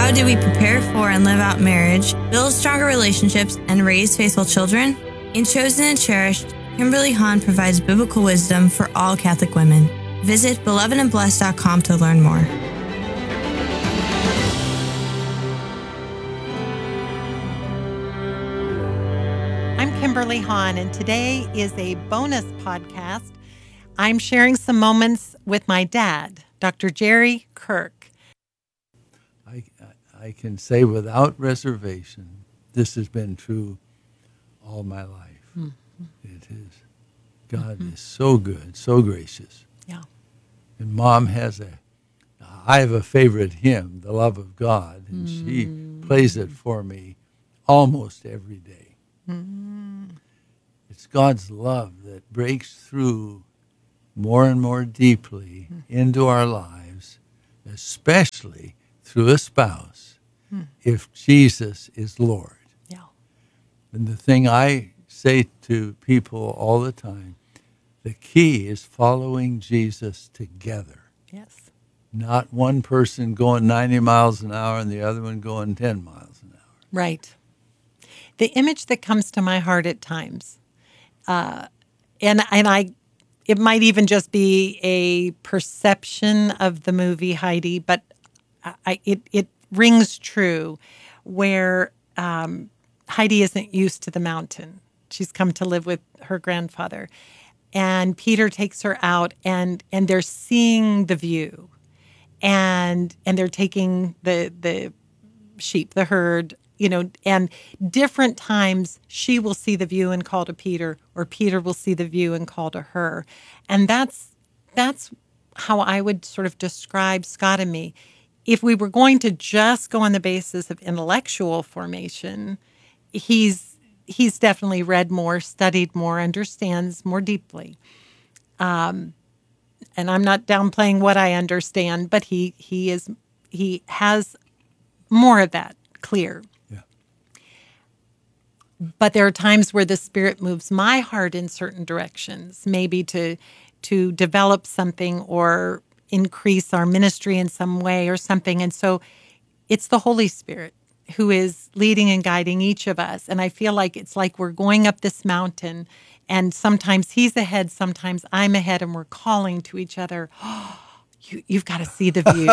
How do we prepare for and live out marriage, build stronger relationships, and raise faithful children? In Chosen and Cherished, Kimberly Hahn provides biblical wisdom for all Catholic women. Visit belovedandblessed.com to learn more. I'm Kimberly Hahn, and today is a bonus podcast. I'm sharing some moments with my dad, Dr. Jerry Kirk. I can say without reservation, this has been true all my life. Mm-hmm. It is. God is so good, so gracious. Yeah. And Mom I have a favorite hymn, The Love of God, and she plays it for me almost every day. It's God's love that breaks through more and more deeply into our lives, especially through a spouse, if Jesus is Lord. Yeah. And the thing I say to people all the time, the key is following Jesus together. Yes. Not one person going 90 miles an hour and the other one going 10 miles an hour. Right. The image that comes to my heart at times, it might even just be a perception of the movie Heidi, but it rings true, where Heidi isn't used to the mountain. She's come to live with her grandfather, and Peter takes her out, and they're seeing the view, and they're taking the sheep, the herd, and different times she will see the view and call to Peter, or Peter will see the view and call to her. And that's how I would sort of describe Scott and me. If we were going to just go on the basis of intellectual formation, he's definitely read more, studied more, understands more deeply. And I'm not downplaying what I understand, but he has more of that clear. Yeah. But there are times where the Spirit moves my heart in certain directions, maybe to develop something or increase our ministry in some way or something. And so it's the Holy Spirit who is leading and guiding each of us. And I feel like it's like we're going up this mountain, and sometimes he's ahead, sometimes I'm ahead, and we're calling to each other, you've got to see the view.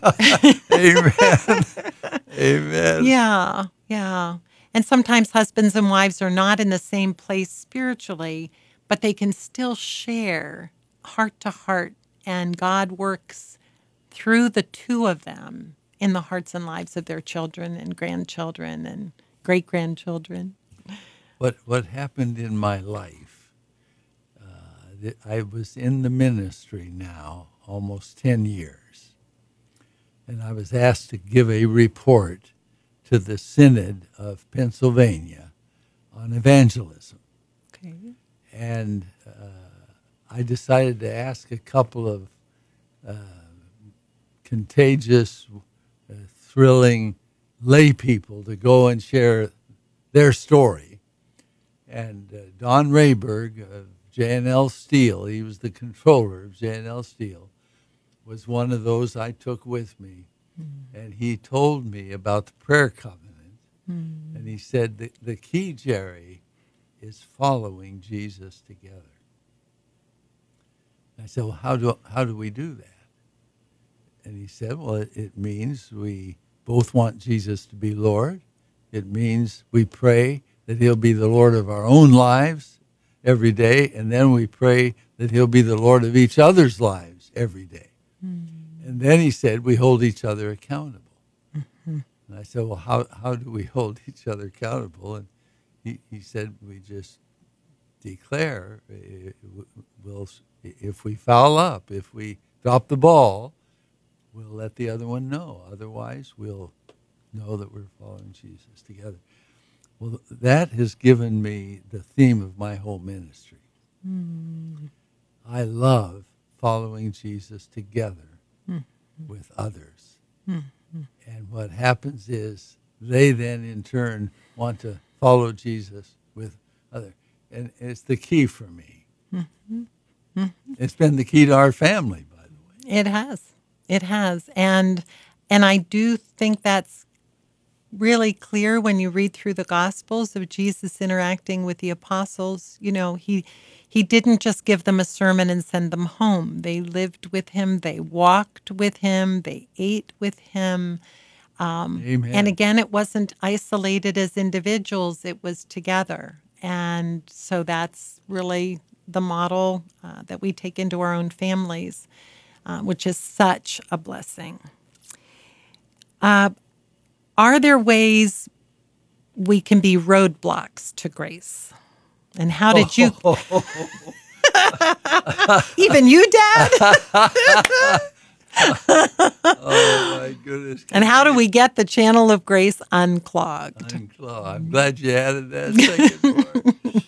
Amen. Amen. Yeah. And sometimes husbands and wives are not in the same place spiritually, but they can still share heart to heart, and God works through the two of them in the hearts and lives of their children and grandchildren and great-grandchildren. What happened in my life, I was in the ministry now almost 10 years, and I was asked to give a report to the Synod of Pennsylvania on evangelism. Okay. And I decided to ask a couple of contagious, thrilling lay people to go and share their story. And Don Rayberg of J&L Steel, he was the controller of J&L Steel, was one of those I took with me. And he told me about the prayer covenant. And he said, the key, Jerry, is following Jesus together. I said, well, how do we do that? And he said, well, it means we both want Jesus to be Lord. It means we pray that he'll be the Lord of our own lives every day, and then we pray that he'll be the Lord of each other's lives every day. And then he said, we hold each other accountable. And I said, well, how do we hold each other accountable? And he said, we just declare, if we foul up, if we drop the ball, we'll let the other one know. Otherwise, we'll know that we're following Jesus together. Well, that has given me the theme of my whole ministry. I love following Jesus together with others. And what happens is they then in turn want to follow Jesus with others. And it's the key for me. It's been the key to our family, by the way. It has. And And I do think that's really clear when you read through the Gospels of Jesus interacting with the apostles. He didn't just give them a sermon and send them home. They lived with him. They walked with him. They ate with him. Amen. And again, it wasn't isolated as individuals. It was together. And so that's really the model that we take into our own families, which is such a blessing. Are there ways we can be roadblocks to grace? And how did you... Even you, Dad? Oh, my goodness. And how do we get the channel of grace unclogged? I'm glad you added that second part.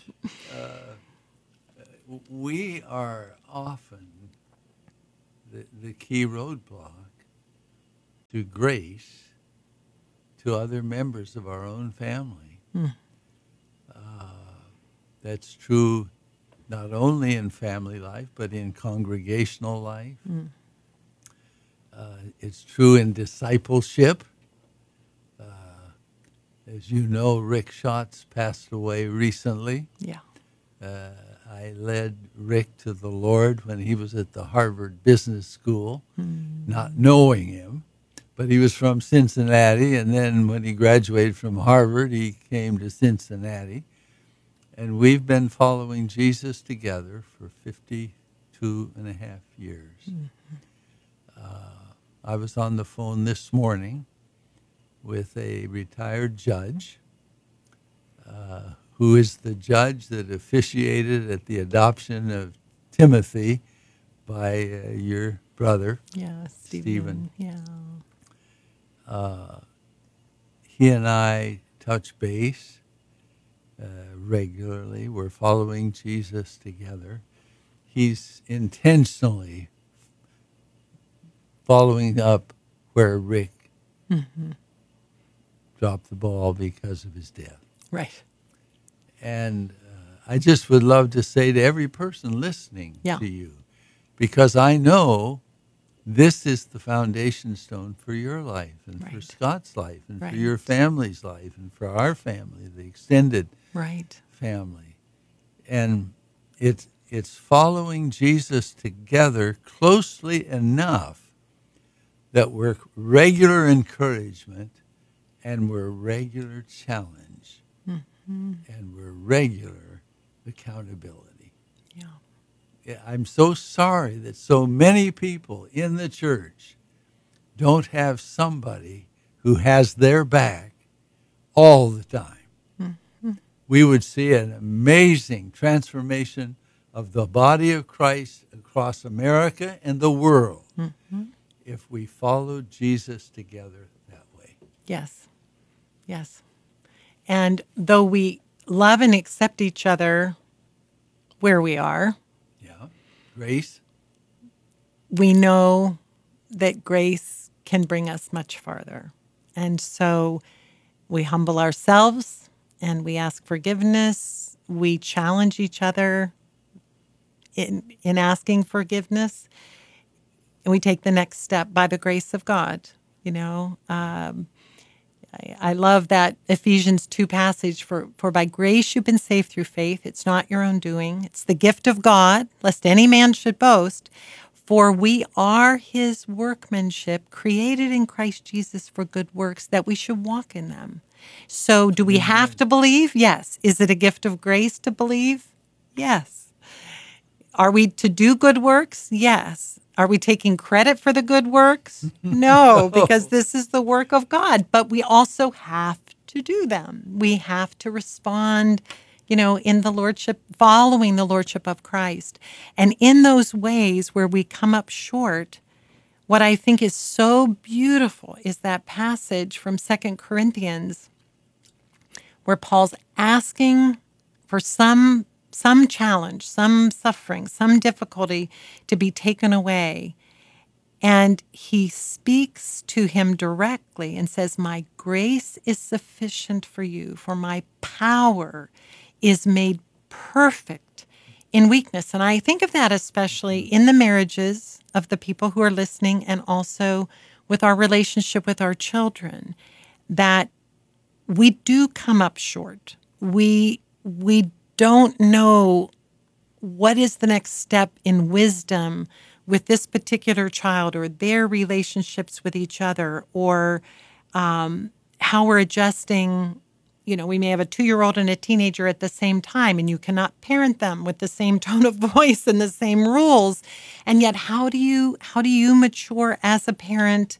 We are often the key roadblock to grace to other members of our own family. That's true not only in family life, but in congregational life. It's true in discipleship. As you know, Rick Schatz passed away recently. Yeah. I led Rick to the Lord when he was at the Harvard Business School, not knowing him. But he was from Cincinnati, and then when he graduated from Harvard, he came to Cincinnati. And we've been following Jesus together for 52 and a half years. I was on the phone this morning with a retired judge who is the judge that officiated at the adoption of Timothy by your brother, Yeah, Stephen. Yeah. He and I touch base regularly. We're following Jesus together. He's intentionally following up where Rick dropped the ball because of his death. Right. And I just would love to say to every person listening to you, because I know this is the foundation stone for your life and for Scott's life and for your family's life and for our family, the extended family. And it's following Jesus together closely enough that we're regular encouragement and we're regular challenge and we're regular accountability. I'm so sorry that so many people in the church don't have somebody who has their back all the time. We would see an amazing transformation of the body of Christ across America and the world if we followed Jesus together that way. Yes. Yes. And though we love and accept each other where we are, grace, we know that grace can bring us much farther. And so we humble ourselves and we ask forgiveness. We challenge each other in asking forgiveness. And we take the next step by the grace of God. I love that Ephesians 2 passage, for by grace you've been saved through faith. It's not your own doing. It's the gift of God, lest any man should boast. For we are his workmanship, created in Christ Jesus for good works, that we should walk in them. So do we have to believe? Yes. Is it a gift of grace to believe? Yes. Are we to do good works? Yes. Are we taking credit for the good works? No, because this is the work of God. But we also have to do them. We have to respond, in the lordship, following the lordship of Christ. And in those ways where we come up short, what I think is so beautiful is that passage from 2 Corinthians where Paul's asking for some challenge, some suffering, some difficulty to be taken away. And he speaks to him directly and says, my grace is sufficient for you, for my power is made perfect in weakness. And I think of that especially in the marriages of the people who are listening and also with our relationship with our children, that we do come up short. We don't know what is the next step in wisdom with this particular child or their relationships with each other, or how we're adjusting. We may have a 2-year-old and a teenager at the same time, and you cannot parent them with the same tone of voice and the same rules. And yet, how do you mature as a parent?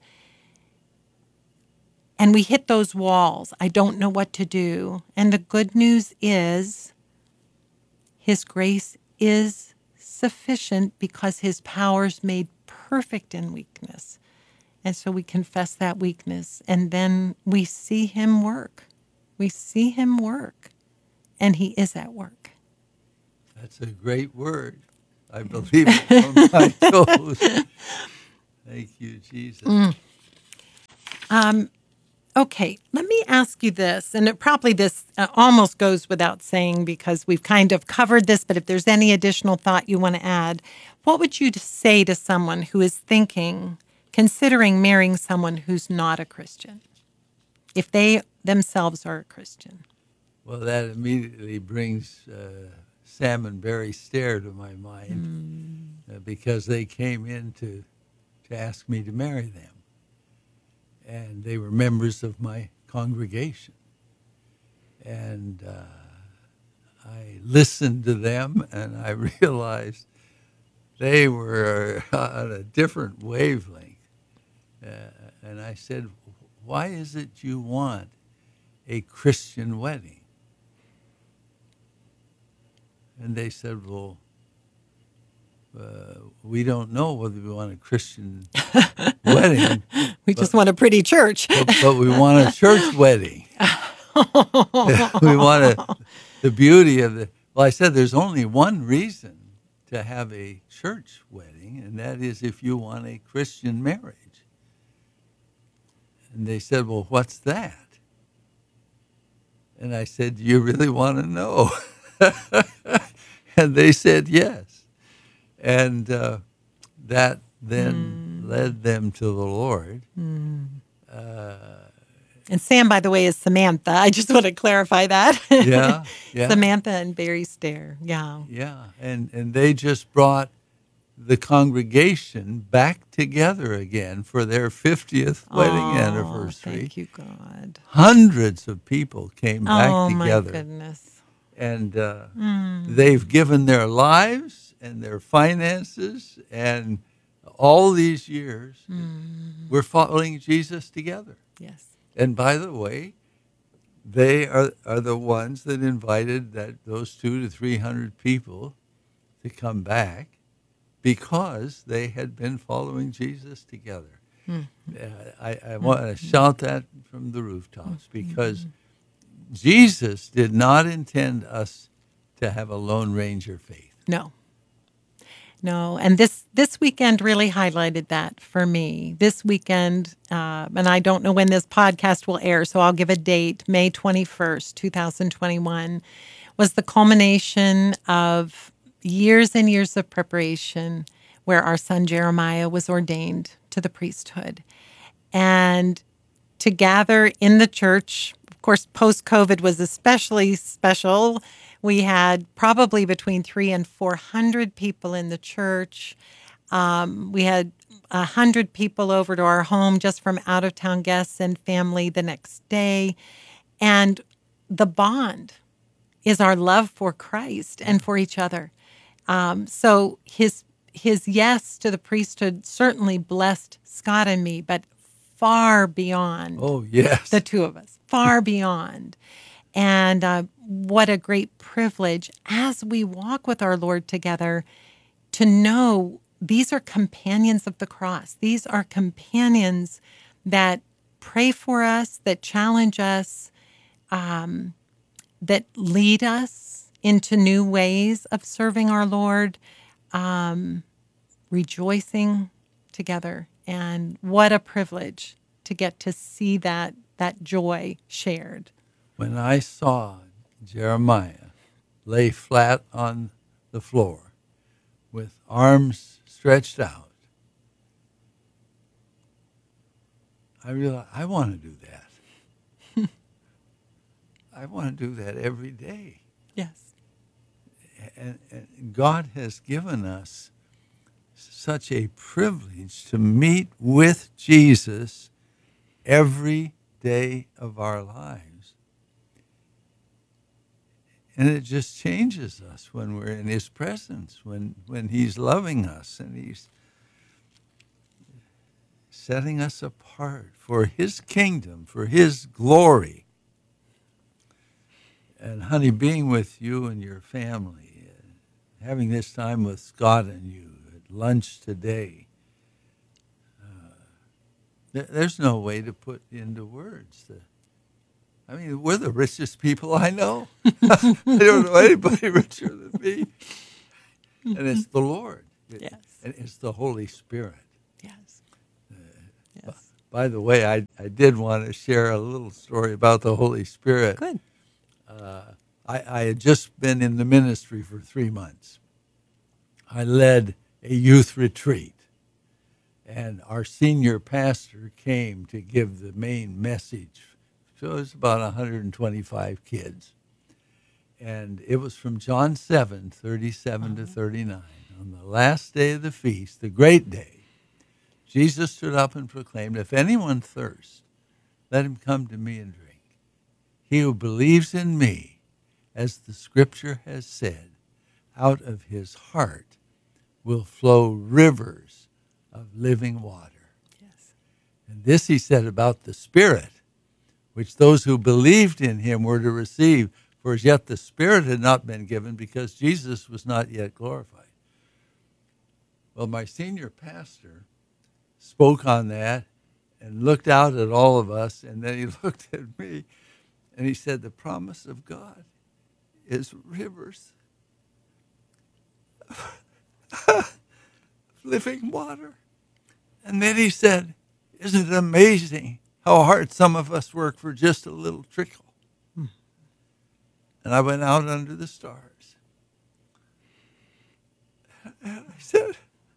And we hit those walls. I don't know what to do. And the good news is His grace is sufficient because His power's made perfect in weakness. And so we confess that weakness, and then we see Him work. We see Him work, and He is at work. That's a great word. I believe it on my toes. Thank you, Jesus. Okay, let me ask you this, and this almost goes without saying because we've kind of covered this, but if there's any additional thought you want to add, what would you say to someone who is considering marrying someone who's not a Christian, if they themselves are a Christian? Well, that immediately brings Sam and Barry Stair to my mind because they came in to ask me to marry them. And they were members of my congregation. And I listened to them, and I realized they were on a different wavelength. And I said, why is it you want a Christian wedding? And they said, well, we don't know whether we want a Christian wedding. We just want a pretty church. but we want a church wedding. We want the beauty of the... Well, I said there's only one reason to have a church wedding, and that is if you want a Christian marriage. And they said, well, what's that? And I said, do you really want to know? And they said yes. And that then led them to the Lord. And Sam, by the way, is Samantha. I just want to clarify that. Yeah. Samantha and Barry Stair. Yeah. Yeah, and they just brought the congregation back together again for their 50th wedding anniversary. Thank you, God. Hundreds of people came back together. Oh, my goodness. And they've given their lives and their finances, and all these years, we're following Jesus together. Yes. And by the way, they are the ones that invited those 200 to 300 people to come back because they had been following Jesus together. I want to shout that from the rooftops because Jesus did not intend us to have a Lone Ranger faith. No, and this weekend really highlighted that for me. This weekend, and I don't know when this podcast will air, so I'll give a date, May 21st, 2021, was the culmination of years and years of preparation where our son Jeremiah was ordained to the priesthood. And to gather in the church, of course, post-COVID was especially special. We had probably between 300 and 400 people in the church. We had 100 people over to our home just from out-of-town guests and family the next day. And the bond is our love for Christ and for each other. So his yes to the priesthood certainly blessed Scott and me, but far beyond the two of us, far beyond. And what a great privilege as we walk with our Lord together to know these are companions of the cross. These are companions that pray for us, that challenge us, that lead us into new ways of serving our Lord, rejoicing together. And what a privilege to get to see that joy shared. When I saw Jeremiah lay flat on the floor with arms stretched out, I realized I want to do that. I want to do that every day. Yes. And God has given us such a privilege to meet with Jesus every day of our lives. And it just changes us when we're in his presence, when he's loving us and he's setting us apart for his kingdom, for his glory. And honey, being with you and your family, having this time with Scott and you at lunch today, there's no way to put into words. I mean, we're the richest people I know. I don't know anybody richer than me. And it's the Lord. Yes. And it's the Holy Spirit. Yes. By the way, I did want to share a little story about the Holy Spirit. Good. I had just been in the ministry for 3 months. I led a youth retreat, and our senior pastor came to give the main message. So it was about 125 kids. And it was from John 7:37 to 39. On the last day of the feast, the great day, Jesus stood up and proclaimed, "If anyone thirsts, let him come to me and drink. He who believes in me, as the scripture has said, out of his heart will flow rivers of living water." Yes. And this he said about the Spirit, which those who believed in him were to receive, for as yet the Spirit had not been given because Jesus was not yet glorified. Well, my senior pastor spoke on that and looked out at all of us, and then he looked at me and he said, the promise of God is rivers of living water. And then he said, isn't it amazing how hard some of us work for just a little trickle? And I went out under the stars. And I said,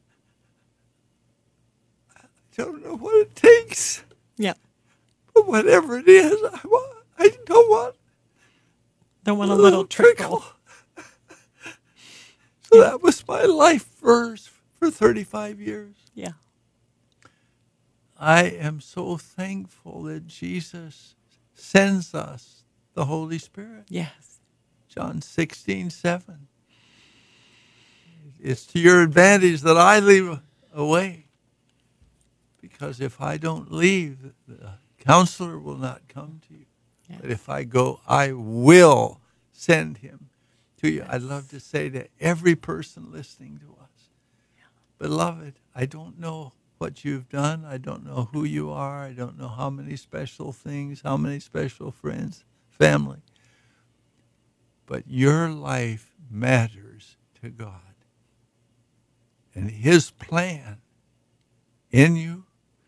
I don't know what it takes. Yeah. But whatever it is, I don't want a little trickle. So that was my life verse for 35 years. Yeah. I am so thankful that Jesus sends us the Holy Spirit. Yes. John 16:7. It's to your advantage that I leave away. Because if I don't leave, the counselor will not come to you. Yes. But if I go, I will send him to you. Yes. I'd love to say to every person listening to us, beloved, I don't know what you've done. I don't know who you are. I don't know how many special things, how many special friends, family. But your life matters to God. And his plan in you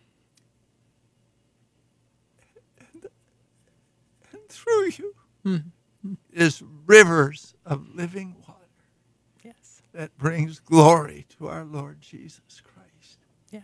and through you is rivers of living water. Yes. That brings glory to our Lord Jesus Christ. Yes.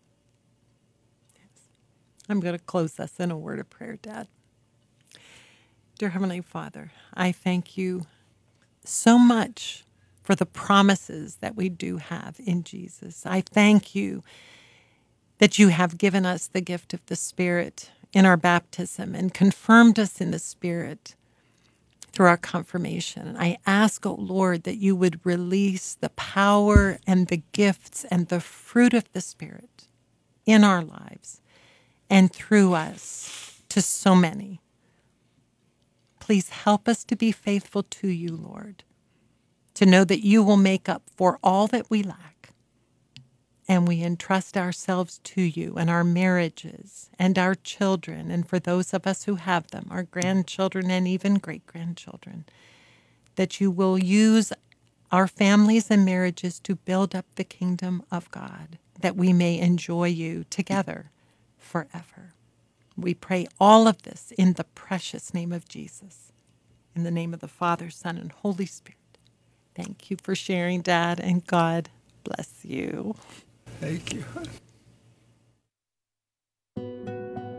Yes. I'm going to close us in a word of prayer, Dad. Dear Heavenly Father, I thank you so much for the promises that we do have in Jesus. I thank you that you have given us the gift of the Spirit in our baptism and confirmed us in the Spirit through our confirmation. And I ask, oh Lord, that you would release the power and the gifts and the fruit of the Spirit in our lives and through us to so many. Please help us to be faithful to you, Lord, to know that you will make up for all that we lack. And we entrust ourselves to you and our marriages and our children, and for those of us who have them, our grandchildren and even great-grandchildren, that you will use our families and marriages to build up the kingdom of God, that we may enjoy you together forever. We pray all of this in the precious name of Jesus, in the name of the Father, Son, and Holy Spirit. Thank you for sharing, Dad, and God bless you. Thank you.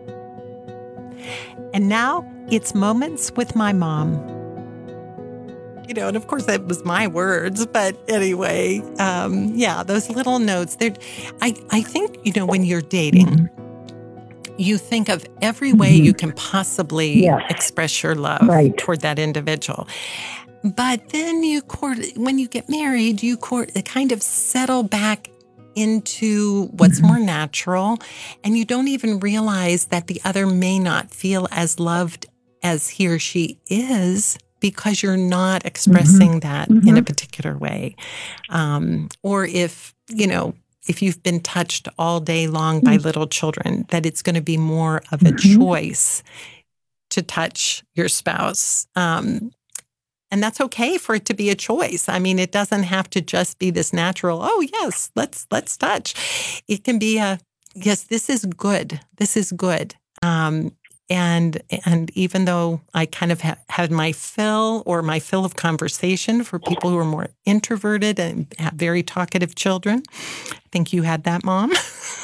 And now it's Moments with my mom. And of course that was my words, but anyway, those little notes. I think, when you're dating, you think of every way you can possibly express your love toward that individual. But then when you get married, you kind of settle back into what's more natural, and you don't even realize that the other may not feel as loved as he or she is because you're not expressing that in a particular way. Or if you've been touched all day long by little children, that it's going to be more of a choice to touch your spouse. And that's okay for it to be a choice. I mean, it doesn't have to just be this natural, oh, yes, let's touch. It can be yes, this is good. This is good. And even though I kind of had my fill of conversation for people who are more introverted and have very talkative children, I think you had that, Mom.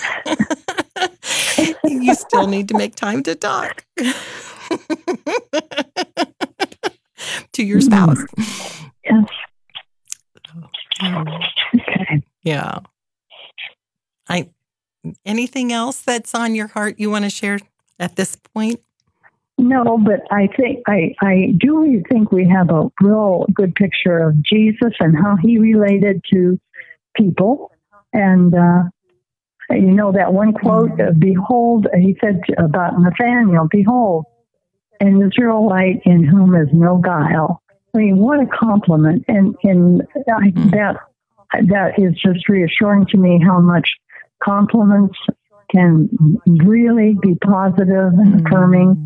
You still need to make time to talk to your spouse. Yes. Okay. Yeah. Anything else that's on your heart you want to share at this point? No, but I think I do think we have a real good picture of Jesus and how he related to people. And that one quote, behold, he said about Nathanael, behold, an Israelite in whom is no guile. I mean, what a compliment. And that is just reassuring to me how much compliments can really be positive and affirming.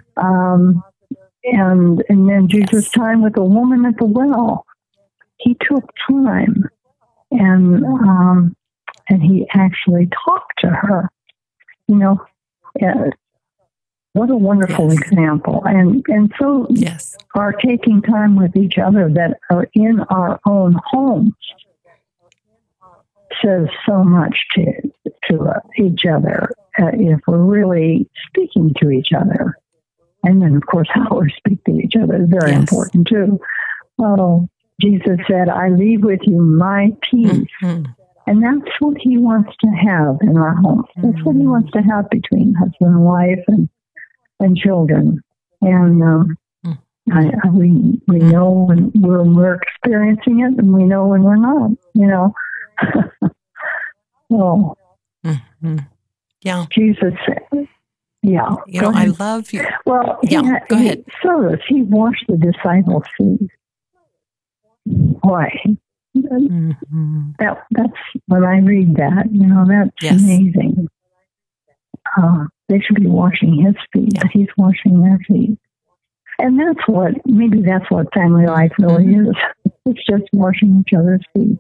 And then Jesus' time with the woman at the well, he took time and he actually talked to her. What a wonderful example. And so our taking time with each other that are in our own homes says so much to each other if we're really speaking to each other. And then, of course, how we speak to each other is very important, too. Oh, Jesus said, I leave with you my peace. And that's what he wants to have in our homes. That's what he wants to have between husband and wife and children. And we know when we're experiencing it, and we know when we're not, Oh. Yeah. Jesus said, I love you. Well, go ahead. He washed the disciples' feet. Why? That's when I read that, that's amazing. They should be washing his feet, but he's washing their feet. And that's what family life really is. It's just washing each other's feet.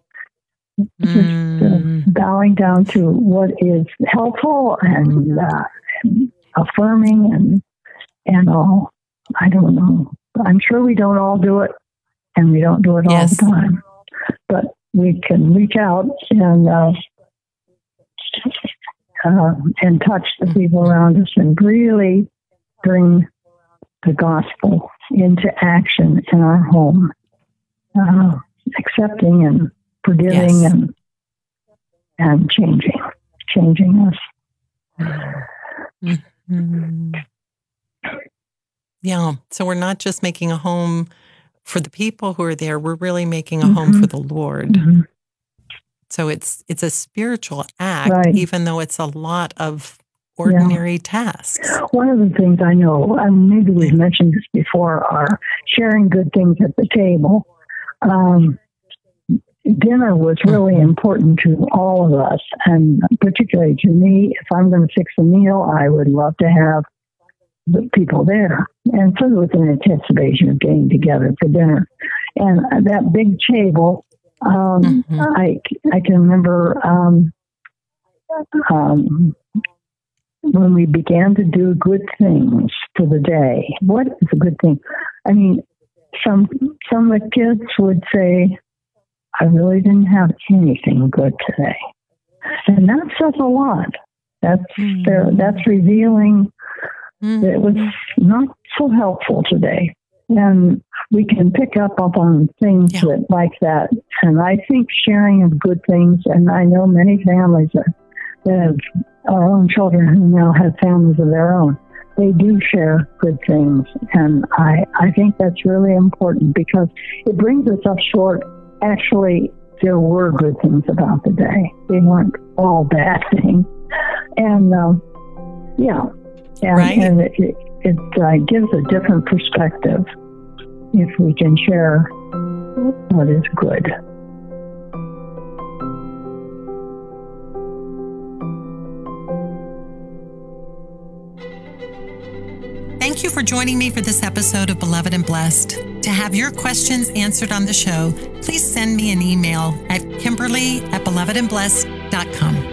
Just bowing down to what is helpful and affirming and all. I don't know. I'm sure we don't all do it, and we don't do it all the time. But we can reach out and touch the people around us and really bring the gospel into action in our home, accepting and forgiving and changing us. Yeah. So we're not just making a home for the people who are there. We're really making a home for the Lord. So it's a spiritual act, even though it's a lot of ordinary tasks. One of the things I know, and maybe we've mentioned this before, are sharing good things at the table. Dinner was really important to all of us, and particularly to me. If I'm going to fix a meal, I would love to have the people there. And so it was an anticipation of getting together for dinner. And that big table, I can remember when we began to do good things for the day. What is a good thing? I mean, some of the kids would say, I really didn't have anything good today. And that says a lot. That's revealing It was not so helpful today. And we can pick up on things like that. And I think sharing of good things, and I know many families that have our own children who now have families of their own, they do share good things. And I think that's really important because it brings us up short. Actually, there were good things about the day. They weren't all bad things. And, and it gives a different perspective if we can share what is good. Thank you for joining me for this episode of Beloved and Blessed. To have your questions answered on the show, please send me an email at Kimberly@belovedandblessed.com.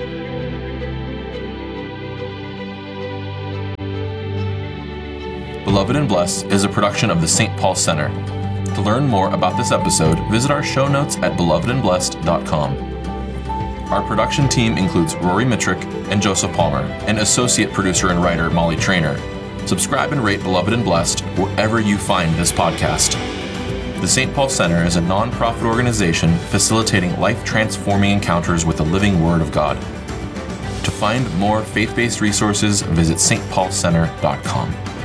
Beloved and Blessed is a production of the St. Paul Center. To learn more about this episode, visit our show notes at belovedandblessed.com. Our production team includes Rory Mitrick and Joseph Palmer, and associate producer and writer Molly Traynor. Subscribe and rate Beloved and Blessed wherever you find this podcast. The St. Paul Center is a nonprofit organization facilitating life-transforming encounters with the living Word of God. To find more faith-based resources, visit stpaulcenter.com.